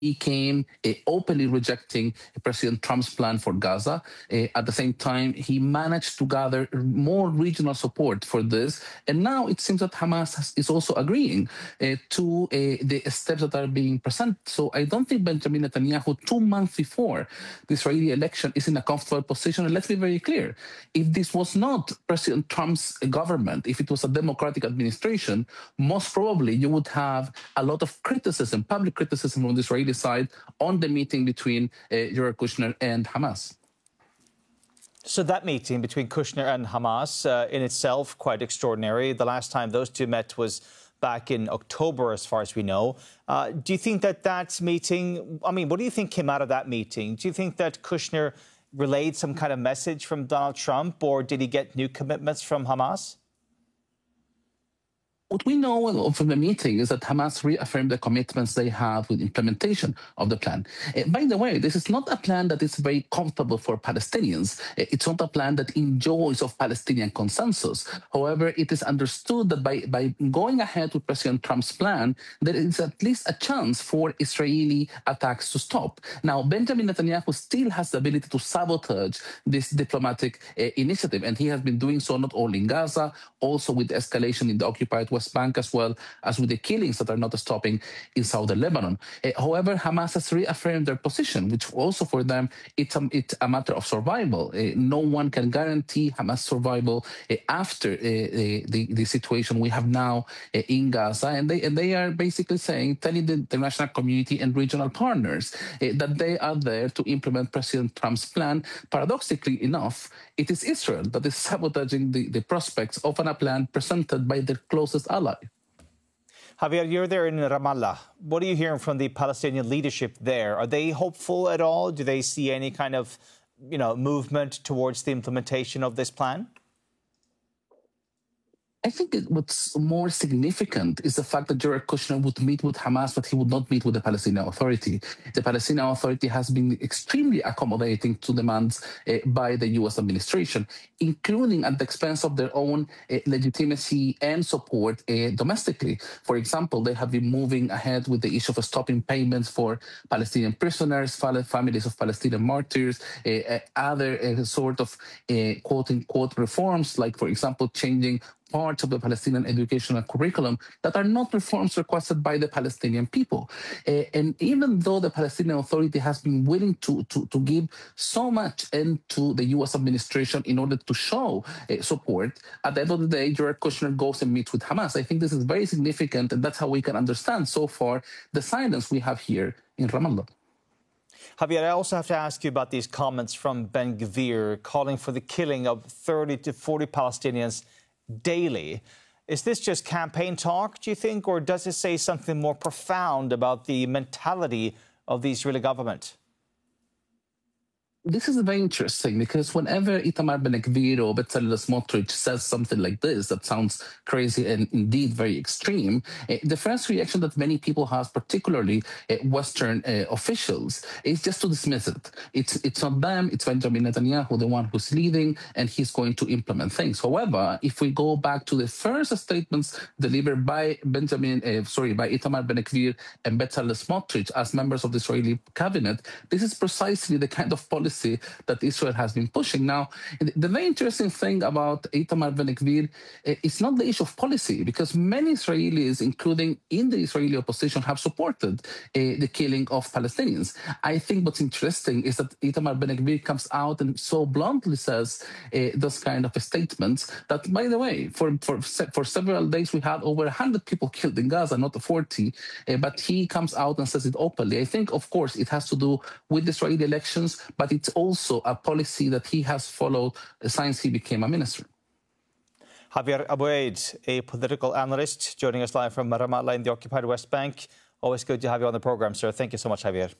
he came openly rejecting President Trump's plan for Gaza. At the same time, he managed to gather more regional support for this. And now it seems that Hamas is also agreeing to the steps that are being presented. So I don't think Benjamin Netanyahu, 2 months before the Israeli election, is in a comfortable position. And let's be very clear. If this was not President Trump's government, if it was a Democratic administration, most probably you would have a lot of criticism, public criticism from the Israeli side on the meeting between Jared Kushner and Hamas. So that meeting between Kushner and Hamas in itself quite extraordinary. The last time those two met was back in October, as far as we know. Do you think that meeting, I mean, what do you think came out of that meeting? Do you think that Kushner relayed some kind of message from Donald Trump, or did he get new commitments from Hamas? What we know from the meeting is that Hamas reaffirmed the commitments they have with implementation of the plan. By the way, this is not a plan that is very comfortable for Palestinians. It's not a plan that enjoys of Palestinian consensus. However, it is understood that by going ahead with President Trump's plan, there is at least a chance for Israeli attacks to stop. Now, Benjamin Netanyahu still has the ability to sabotage this diplomatic initiative, and he has been doing so not only in Gaza, also with the escalation in the occupied West Bank, as well as with the killings that are not stopping in southern Lebanon. However, Hamas has reaffirmed their position, which also for them, it's a matter of survival. No one can guarantee Hamas survival after the situation we have now in Gaza. And they are basically telling the international community and regional partners that they are there to implement President Trump's plan. Paradoxically enough, it is Israel that is sabotaging the prospects of a plan presented by their closest ally. Javier, you're there in Ramallah. What are you hearing from the Palestinian leadership there? Are they hopeful at all? Do they see any kind of, movement towards the implementation of this plan? I think what's more significant is the fact that Jared Kushner would meet with Hamas, but he would not meet with the Palestinian Authority. The Palestinian Authority has been extremely accommodating to demands by the U.S. administration, including at the expense of their own legitimacy and support domestically. For example, they have been moving ahead with the issue of stopping payments for Palestinian prisoners, families of Palestinian martyrs, other sort of quote-unquote reforms, like, for example, changing parts of the Palestinian educational curriculum that are not reforms requested by the Palestinian people. And even though the Palestinian Authority has been willing to give so much into the U.S. administration in order to show support, at the end of the day, Jared Kushner goes and meets with Hamas. I think this is very significant, and that's how we can understand so far the silence we have here in Ramallah. Javier, I also have to ask you about these comments from Ben Gvir calling for the killing of 30 to 40 Palestinians daily. Is this just campaign talk, do you think, or does it say something more profound about the mentality of the Israeli government? This is very interesting because whenever Itamar Ben-Gvir or Bezalel Smotrich says something like this that sounds crazy and indeed very extreme, the first reaction that many people have, particularly Western officials, is just to dismiss it. It's not them, it's Benjamin Netanyahu, the one who's leading, and he's going to implement things. However, if we go back to the first statements delivered by by Itamar Ben-Gvir and Bezalel Smotrich as members of the Israeli cabinet, this is precisely the kind of policy that Israel has been pushing. Now, the very interesting thing about Itamar Ben-Gvir is not the issue of policy, because many Israelis, including in the Israeli opposition, have supported the killing of Palestinians. I think what's interesting is that Itamar Ben-Gvir comes out and so bluntly says those kind of statements that, by the way, for several days we had over 100 people killed in Gaza, not 40, but he comes out and says it openly. I think, of course, it has to do with the Israeli elections, but it's also a policy that he has followed since he became a minister. Javier Aboud, a political analyst, joining us live from Ramallah in the occupied West Bank. Always good to have you on the program, sir. Thank you so much, Javier.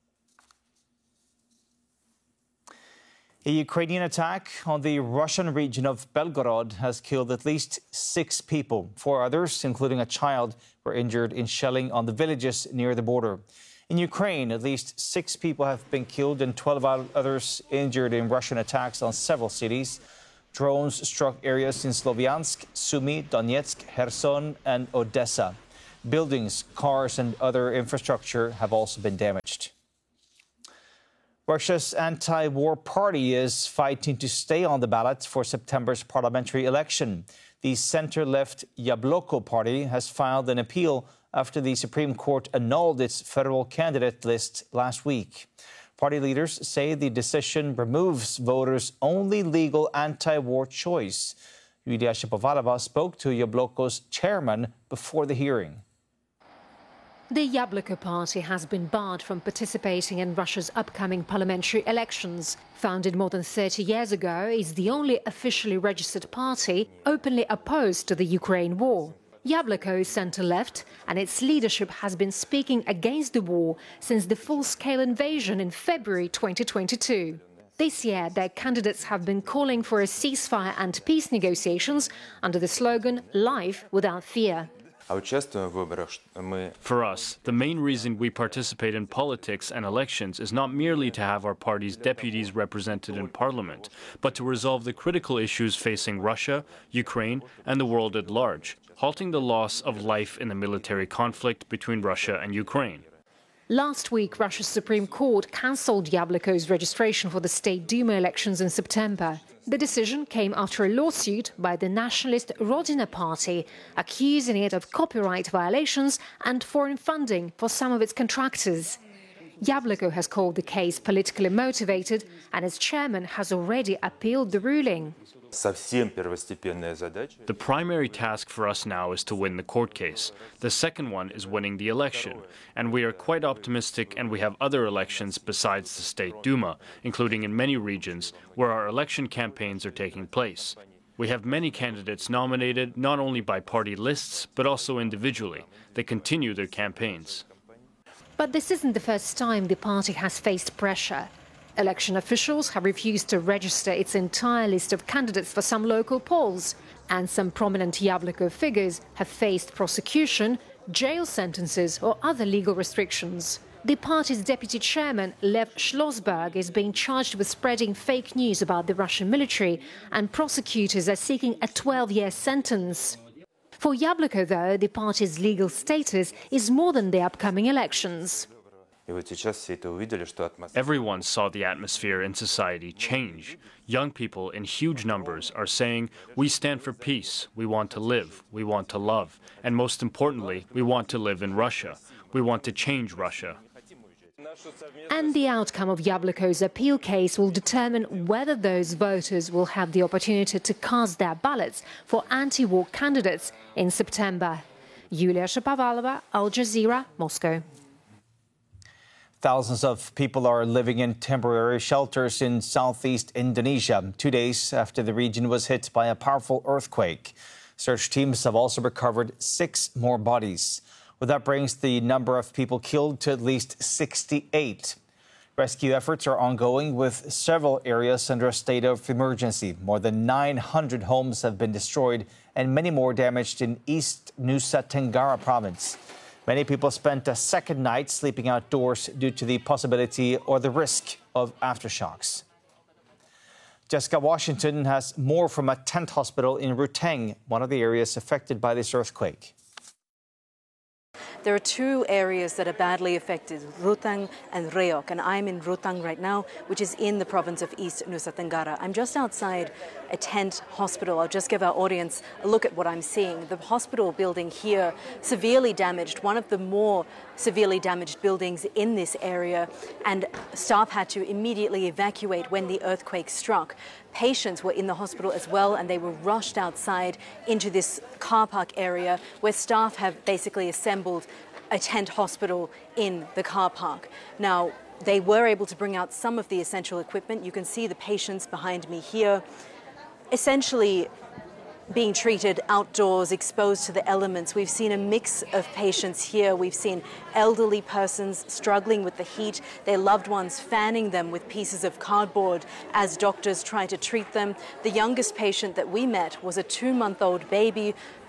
A Ukrainian attack on the Russian region of Belgorod has killed at least 6 people. 4 others, including a child, were injured in shelling on the villages near the border. In Ukraine, at least 6 people have been killed and 12 others injured in Russian attacks on several cities. Drones struck areas in Sloviansk, Sumy, Donetsk, Kherson and Odessa. Buildings, cars and other infrastructure have also been damaged. Russia's anti-war party is fighting to stay on the ballot for September's parliamentary election. The center-left Yabloko party has filed an appeal after the Supreme Court annulled its federal candidate list last week. Party leaders say the decision removes voters' only legal anti-war choice. Yulia Shapovalova spoke to Yabloko's chairman before the hearing. The Yabloko party has been barred from participating in Russia's upcoming parliamentary elections. Founded more than 30 years ago, it's the only officially registered party openly opposed to the Ukraine war. Yabloko is centre-left, and its leadership has been speaking against the war since the full-scale invasion in February 2022. This year, their candidates have been calling for a ceasefire and peace negotiations under the slogan "Life without fear." For us, the main reason we participate in politics and elections is not merely to have our party's deputies represented in parliament, but to resolve the critical issues facing Russia, Ukraine, and the world at large, halting the loss of life in the military conflict between Russia and Ukraine. Last week, Russia's Supreme Court cancelled Yabloko's registration for the State Duma elections in September. The decision came after a lawsuit by the nationalist Rodina party, accusing it of copyright violations and foreign funding for some of its contractors. Yabloko has called the case politically motivated, and its chairman has already appealed the ruling. The primary task for us now is to win the court case. The second one is winning the election. And we are quite optimistic, and we have other elections besides the State Duma, including in many regions where our election campaigns are taking place. We have many candidates nominated, not only by party lists, but also individually. They continue their campaigns. But this isn't the first time the party has faced pressure. Election officials have refused to register its entire list of candidates for some local polls, and some prominent Yabloko figures have faced prosecution, jail sentences or other legal restrictions. The party's deputy chairman, Lev Schlossberg, is being charged with spreading fake news about the Russian military, and prosecutors are seeking a 12-year sentence. For Yabloko, though, the party's legal status is more than the upcoming elections. Everyone saw the atmosphere in society change. Young people in huge numbers are saying, we stand for peace, we want to live, we want to love, and most importantly, we want to live in Russia. We want to change Russia. And the outcome of Yabloko's appeal case will determine whether those voters will have the opportunity to cast their ballots for anti-war candidates in September. Yulia Shapovalova, Al Jazeera, Moscow. Thousands of people are living in temporary shelters in southeast Indonesia, 2 days after the region was hit by a powerful earthquake. Search teams have also recovered 6 more bodies. Well, that brings the number of people killed to at least 68. Rescue efforts are ongoing with several areas under a state of emergency. More than 900 homes have been destroyed and many more damaged in East Nusa Tenggara province. Many people spent a second night sleeping outdoors due to the possibility or the risk of aftershocks. Jessica Washington has more from a tent hospital in Ruteng, one of the areas affected by this earthquake. There are 2 areas that are badly affected, Ruteng and Reok, and I'm in Ruteng right now, which is in the province of East Nusa Tenggara. I'm just outside a tent hospital. I'll just give our audience a look at what I'm seeing. The hospital building here, severely damaged, one of the more severely damaged buildings in this area, and staff had to immediately evacuate when the earthquake struck. Patients were in the hospital as well, and they were rushed outside into this car park area where staff have basically assembled a tent hospital in the car park. Now, they were able to bring out some of the essential equipment. You can see the patients behind me here, essentially being treated outdoors, exposed to the elements. We've seen a mix of patients here. We've seen elderly persons struggling with the heat, their loved ones fanning them with pieces of cardboard as doctors try to treat them. The youngest patient that we met was a 2-month-old baby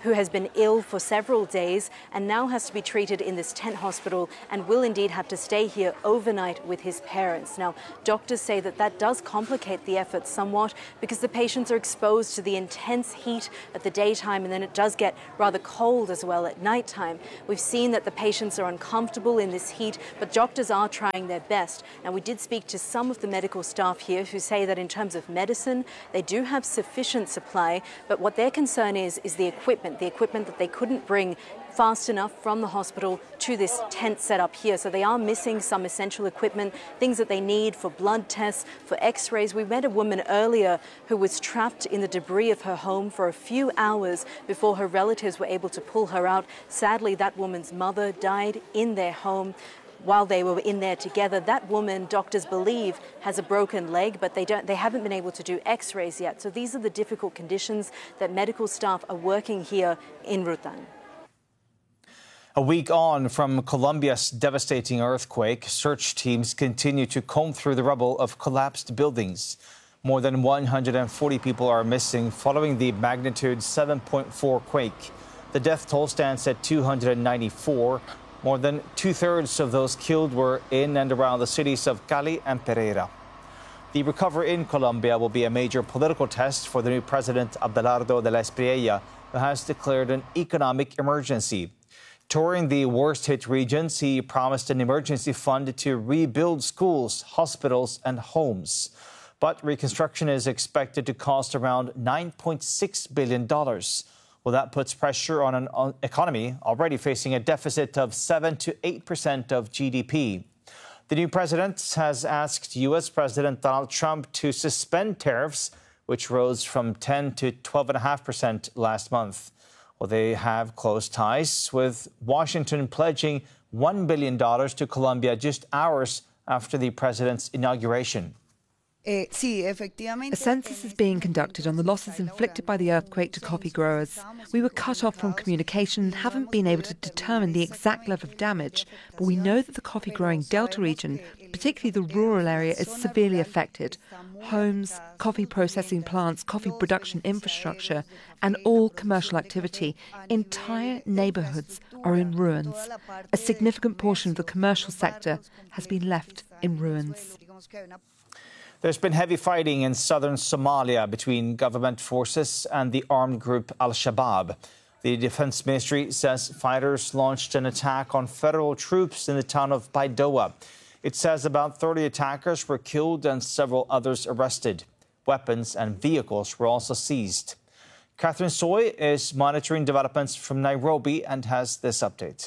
who has been ill for several days and now has to be treated in this tent hospital and will indeed have to stay here overnight with his parents. Now, doctors say that that does complicate the effort somewhat because the patients are exposed to the intense heat at the daytime, and then it does get rather cold as well at nighttime. We've seen that the patients are uncomfortable in this heat, but doctors are trying their best. Now, we did speak to some of the medical staff here who say that in terms of medicine, they do have sufficient supply, but what their concern is the equipment that they couldn't bring fast enough from the hospital to this tent set up here. So they are missing some essential equipment, things that they need for blood tests, for x-rays. We met a woman earlier who was trapped in the debris of her home for a few hours before her relatives were able to pull her out. Sadly, that woman's mother died in their home while they were in there together. That woman, doctors believe, has a broken leg, but they haven't been able to do x-rays yet. So these are the difficult conditions that medical staff are working here in Rutang. A week on from Colombia's devastating earthquake, search teams continue to comb through the rubble of collapsed buildings. More than 140 people are missing following the magnitude 7.4 quake. The death toll stands at 294. More than two-thirds of those killed were in and around the cities of Cali and Pereira. The recovery in Colombia will be a major political test for the new president, Abelardo de la Espriella, who has declared an economic emergency. Touring the worst-hit regions, he promised an emergency fund to rebuild schools, hospitals and homes. But reconstruction is expected to cost around $9.6 billion. Well, that puts pressure on an economy already facing a deficit of 7 to 8% of GDP. The new president has asked U.S. President Donald Trump to suspend tariffs, which rose from 10 to 12.5% last month. Well, they have close ties, with Washington pledging $1 billion to Colombia just hours after the president's inauguration. A census is being conducted on the losses inflicted by the earthquake to coffee growers. We were cut off from communication and haven't been able to determine the exact level of damage, but we know that the coffee growing Delta region, particularly the rural area, is severely affected. Homes, coffee processing plants, coffee production infrastructure, and all commercial activity, entire neighbourhoods are in ruins. A significant portion of the commercial sector has been left in ruins. There's been heavy fighting in southern Somalia between government forces and the armed group Al-Shabaab. The Defense Ministry says fighters launched an attack on federal troops in the town of Baidoa. It says about 30 attackers were killed and several others arrested. Weapons and vehicles were also seized. Catherine Soy is monitoring developments from Nairobi and has this update.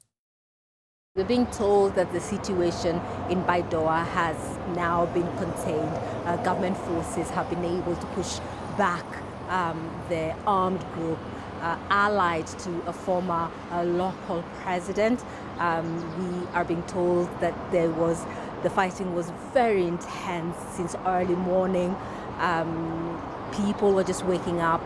We're being told that the situation in Baidoa has now been contained. Government forces have been able to push back the armed group allied to a former local president. We are being told that the fighting was very intense since early morning. People were just waking up,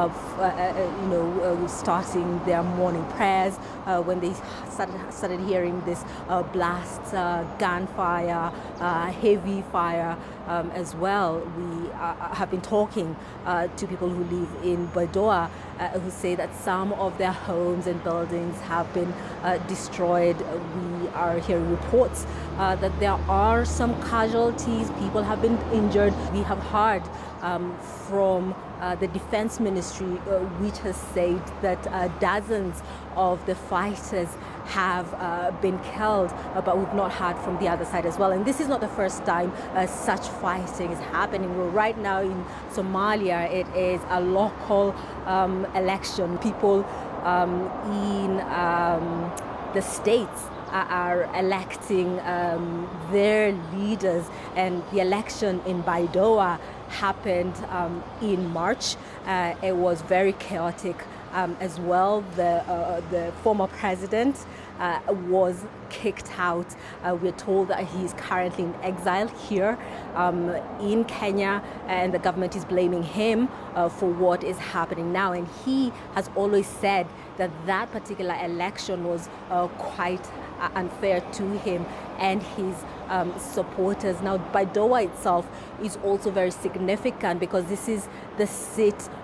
starting their morning prayers when they started hearing this blasts, gunfire, heavy fire as well. We have been talking to people who live in Baidoa who say that some of their homes and buildings have been destroyed. We are hearing reports that there are some casualties. People have been injured. We have heard from the Defense Ministry, which has said that dozens of the fighters have been killed, but we've not heard from the other side as well. And this is not the first time such fighting is happening. Right now in Somalia, it is a local election. People in the states are electing their leaders, and the election in Baidoa happened in March. It was very chaotic as well. The former president was kicked out. We're told that he's currently in exile here in Kenya, and the government is blaming him for what is happening now. And he has always said that that particular election was quite unfair to him and his supporters. Now, Baidoa itself is also very significant because this is the seat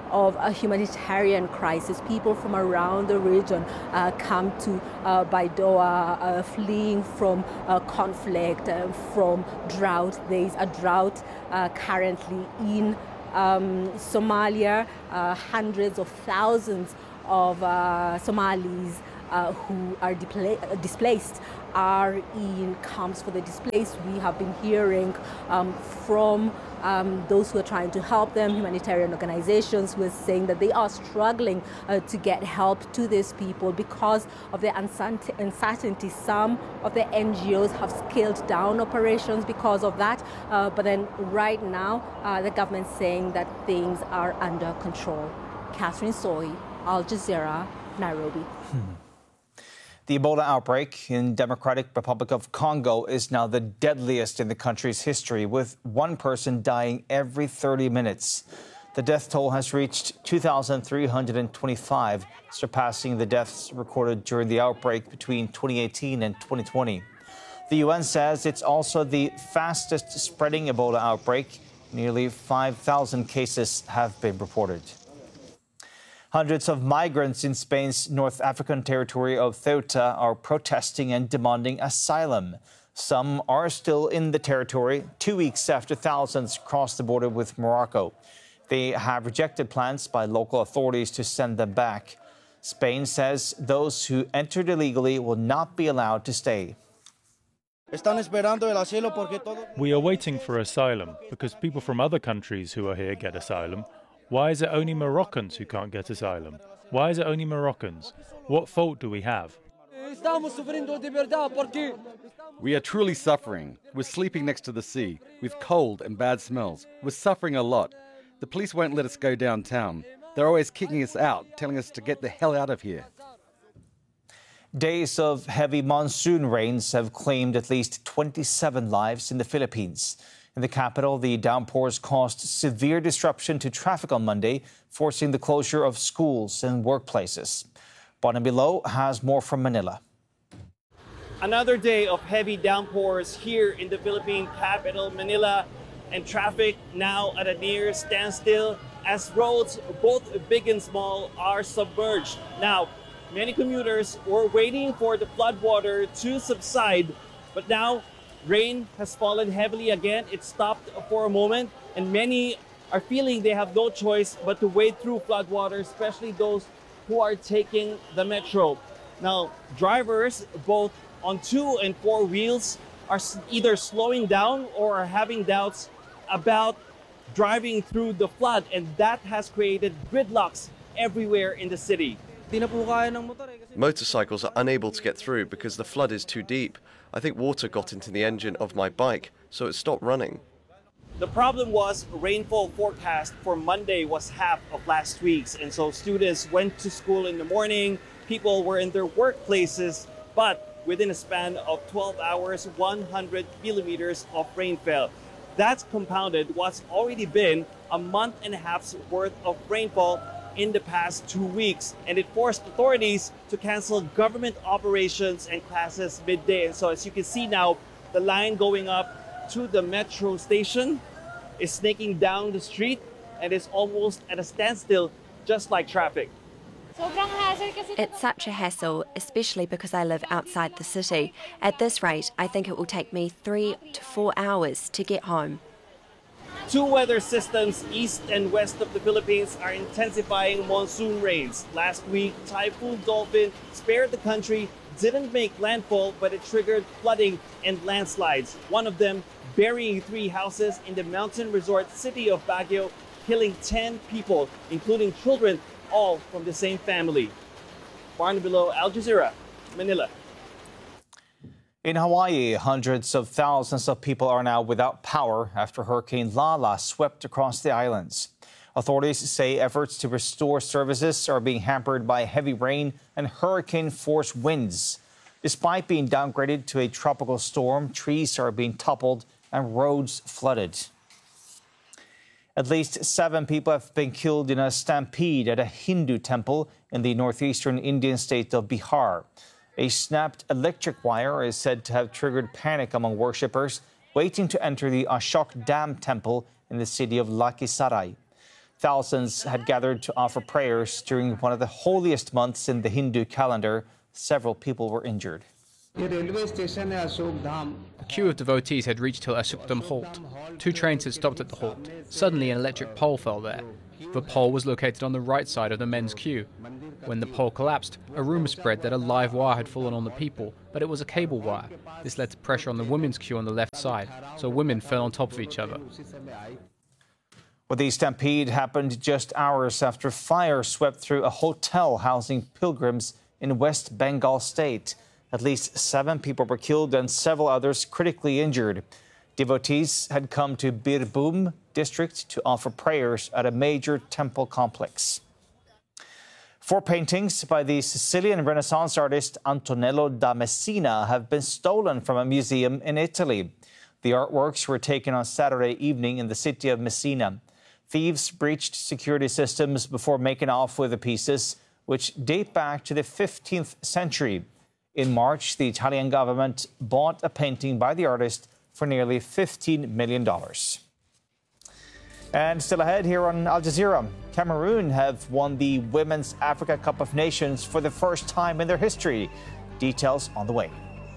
of a humanitarian crisis. People from around the region come to Baidoa, fleeing from conflict, from drought. There is a drought currently in Somalia. Hundreds of thousands of Somalis who are displaced are in camps for the displaced. We have been hearing from those who are trying to help them, humanitarian organizations, who are saying that they are struggling to get help to these people because of the uncertainty. Some of the NGOs have scaled down operations because of that, but then right now the government's saying that things are under control. Catherine Soy, Al Jazeera, Nairobi. The Ebola outbreak in Democratic Republic of Congo is now the deadliest in the country's history, with one person dying every 30 minutes. The death toll has reached 2,325, surpassing the deaths recorded during the outbreak between 2018 and 2020. The UN says it's also the fastest spreading Ebola outbreak. Nearly 5,000 cases have been reported. Hundreds of migrants in Spain's North African territory of Ceuta are protesting and demanding asylum. Some are still in the territory 2 weeks after thousands crossed the border with Morocco. They have rejected plans by local authorities to send them back. Spain says those who entered illegally will not be allowed to stay. We are waiting for asylum because people from other countries who are here get asylum. Why is it only Moroccans who can't get asylum? Why is it only Moroccans? What fault do we have? We are truly suffering. We're sleeping next to the sea, with cold and bad smells. We're suffering a lot. The police won't let us go downtown. They're always kicking us out, telling us to get the hell out of here. Days of heavy monsoon rains have claimed at least 27 lives in the Philippines. In the capital, the downpours caused severe disruption to traffic on Monday, forcing the closure of schools and workplaces. Barnaby Lowe has more from Manila. Another day of heavy downpours here in the Philippine capital, Manila, and traffic now at a near standstill as roads, both big and small, are submerged. Now, many commuters were waiting for the floodwater to subside, but now rain has fallen heavily again. It stopped for a moment, and many are feeling they have no choice but to wade through floodwater, especially those who are taking the metro. Now, drivers, both on 2 and 4 wheels, are either slowing down or are having doubts about driving through the flood, and that has created gridlocks everywhere in the city. Motorcycles are unable to get through because the flood is too deep. I think water got into the engine of my bike, so it stopped running. The problem was rainfall forecast for Monday was half of last week's, and so students went to school in the morning, people were in their workplaces, but within a span of 12 hours, 100 millimeters of rain fell. That's compounded what's already been a month and a half's worth of rainfall in the past 2 weeks, and it forced authorities to cancel government operations and classes midday. And so as you can see now, the line going up to the metro station is snaking down the street and is almost at a standstill, just like traffic. It's such a hassle, especially because I live outside the city. At this rate, I think it will take me 3 to 4 hours to get home. 2 weather systems east and west of the Philippines are intensifying monsoon rains. Last week, Typhoon Dolphin spared the country, didn't make landfall, but it triggered flooding and landslides. One of them burying 3 houses in the mountain resort city of Baguio, killing 10 people, including children, all from the same family. Barnaby Lowe, Al Jazeera, Manila. In Hawaii, hundreds of thousands of people are now without power after Hurricane Lala swept across the islands. Authorities say efforts to restore services are being hampered by heavy rain and hurricane-force winds. Despite being downgraded to a tropical storm, trees are being toppled and roads flooded. At least 7 people have been killed in a stampede at a Hindu temple in the northeastern Indian state of Bihar. A snapped electric wire is said to have triggered panic among worshippers waiting to enter the Ashok Dam temple in the city of Lakhisarai. Thousands had gathered to offer prayers during one of the holiest months in the Hindu calendar. Several people were injured. A queue of devotees had reached till Ashokdam Halt. 2 trains had stopped at the halt. Suddenly, an electric pole fell there. The pole was located on the right side of the men's queue. When the pole collapsed, a rumour spread that a live wire had fallen on the people, but it was a cable wire. This led to pressure on the women's queue on the left side, so women fell on top of each other. Well, the stampede happened just hours after fire swept through a hotel housing pilgrims in West Bengal state. At least 7 people were killed and several others critically injured. Devotees had come to Birbhum district to offer prayers at a major temple complex. 4 paintings by the Sicilian Renaissance artist Antonello da Messina have been stolen from a museum in Italy. The artworks were taken on Saturday evening in the city of Messina. Thieves breached security systems before making off with the pieces, which date back to the 15th century. In March, the Italian government bought a painting by the artist for nearly $15 million. And still ahead here on Al Jazeera, Cameroon have won the Women's Africa Cup of Nations for the first time in their history. Details on the way.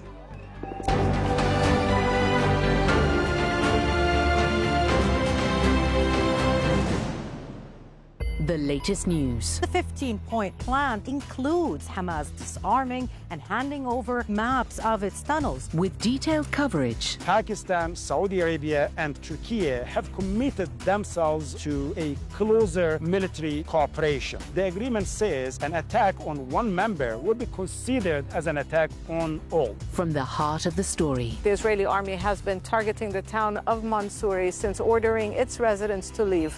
The latest news. The 15-point plan includes Hamas disarming and handing over maps of its tunnels. With detailed coverage. Pakistan, Saudi Arabia and Turkey have committed themselves to a closer military cooperation. The agreement says an attack on one member will be considered as an attack on all. From the heart of the story. The Israeli army has been targeting the town of Mansouri since ordering its residents to leave.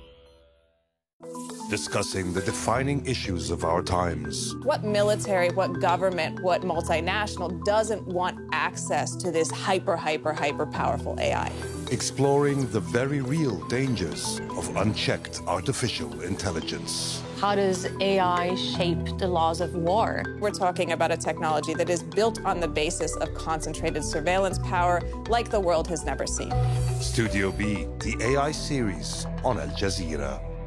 Discussing the defining issues of our times. What military, what government, what multinational doesn't want access to this hyper powerful AI? Exploring the very real dangers of unchecked artificial intelligence. How does AI shape the laws of war? We're talking about a technology that is built on the basis of concentrated surveillance power like the world has never seen. Studio B, the AI series on Al Jazeera.